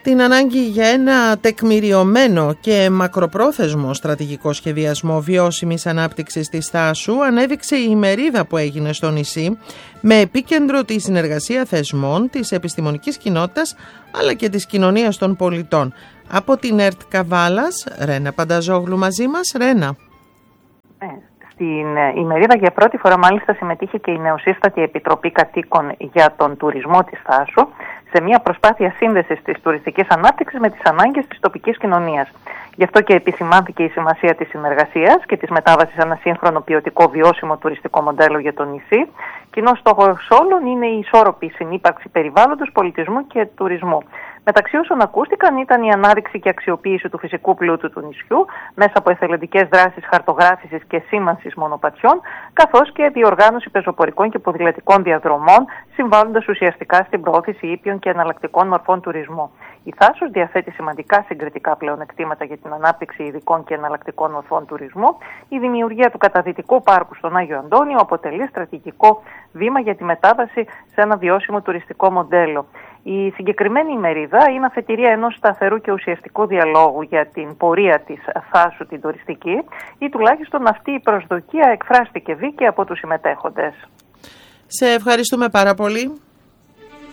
Την ανάγκη για ένα τεκμηριωμένο και μακροπρόθεσμο στρατηγικό σχεδιασμό βιώσιμης ανάπτυξης της Θάσου ανέδειξε η ημερίδα που έγινε στο νησί με επίκεντρο τη συνεργασία θεσμών, της επιστημονικής κοινότητας αλλά και της κοινωνίας των πολιτών. Από την ΕΡΤ Καβάλας, Ρένα Πανταζόγλου μαζί μας. Ρένα. Στην ημερίδα για πρώτη φορά μάλιστα συμμετείχε και η νεοσύστατη Επιτροπή Κατοίκων για τον Τουρισμό της Θάσου σε μια προσπάθεια σύνδεσης της τουριστικής ανάπτυξης με τις ανάγκες της τοπικής κοινωνίας. Γι' αυτό και επισημάνθηκε η σημασία της συνεργασίας και της μετάβασης σε ένα σύγχρονο ποιοτικό βιώσιμο τουριστικό μοντέλο για το νησί. Κοινός στόχος όλων είναι η ισόρροπη συνύπαρξη περιβάλλοντος, πολιτισμού και τουρισμού. Μεταξύ όσων ακούστηκαν ήταν η ανάδειξη και αξιοποίηση του φυσικού πλούτου του νησιού μέσα από εθελοντικές δράσεις χαρτογράφησης και σήμανσης μονοπατιών, καθώς και διοργάνωση πεζοπορικών και ποδηλατικών διαδρομών, συμβάλλοντας ουσιαστικά στην προώθηση ήπιων και εναλλακτικών μορφών τουρισμού. Η Θάσος διαθέτει σημαντικά συγκριτικά πλεονεκτήματα για την ανάπτυξη ειδικών και εναλλακτικών μορφών τουρισμού. Η δημιουργία του καταδυτικού πάρκου στον Άγιο Αντώνιο αποτελεί στρατηγικό βήμα για τη μετάβαση σε ένα βιώσιμο τουριστικό μοντέλο. Η συγκεκριμένη ημερίδα είναι αφετηρία ενός σταθερού και ουσιαστικού διαλόγου για την πορεία της Θάσου την τουριστική, ή τουλάχιστον αυτή η προσδοκία εκφράστηκε δίκαια από τους συμμετέχοντες. Σε ευχαριστούμε πάρα πολύ.